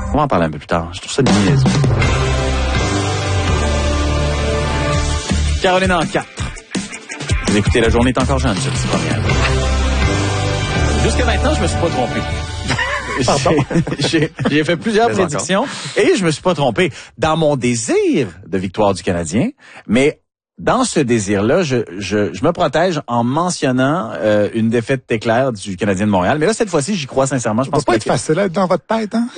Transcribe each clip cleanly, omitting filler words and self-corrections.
On va en parler un peu plus tard. Je trouve ça niaiseux. Caroline en 4. Vous écoutez, la journée est encore jeune, cette première. Jusqu'à maintenant, je me suis pas trompé. J'ai fait plusieurs prédictions et je me suis pas trompé dans mon désir de victoire du Canadien, mais dans ce désir-là, je me protège en mentionnant une défaite éclair du Canadien de Montréal. Mais là, cette fois-ci, j'y crois sincèrement. Je pense pas être facile à être dans votre tête, hein?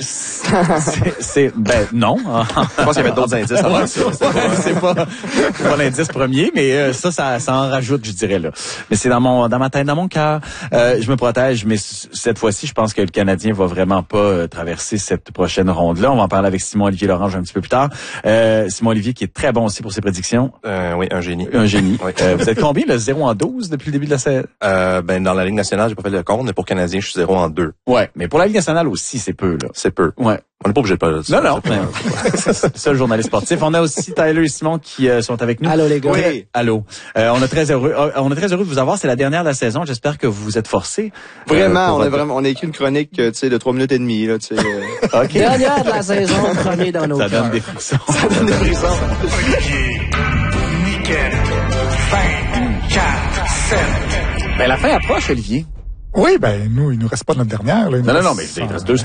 Non. Je pense qu'il y avait d'autres indices avant ça. C'est pas l'indice premier, mais ça en rajoute, je dirais, là. Mais c'est dans ma tête, dans mon cœur. Je me protège, mais cette fois-ci, je pense que le Canadien va vraiment pas traverser cette prochaine ronde-là. On va en parler avec Simon-Olivier Lorange un petit peu plus tard. Simon-Olivier qui est très bon aussi pour ses prédictions. Oui, un génie. Un génie. Oui. Vous êtes combien, le 0-12 depuis le début de la saison? Dans la Ligue nationale, j'ai pas fait le compte, mais pour Canadien, je suis 0-2. Ouais, mais pour la Ligue nationale aussi, c'est peu, là. C'est peu. Ouais. On n'est pas obligé de parler de ça. Non. C'est seul journaliste sportif. On a aussi Tyler et Simon qui sont avec nous. Allô, les gars. Oui. Allô. On est très heureux de vous avoir. C'est la dernière de la saison. J'espère que vous vous êtes forcés. Vraiment, on a écrit une chronique, tu sais, de 3 minutes et demie, là, tu sais. OK. Dernière de la saison, premier dans nos Ça cœurs. donne des frissons. Ça donne des frissons. Nickel. 24, 7. Ben, la fin approche, Olivier. Oui, ben, nous, il nous reste pas notre dernière, là. Non, mais il reste 2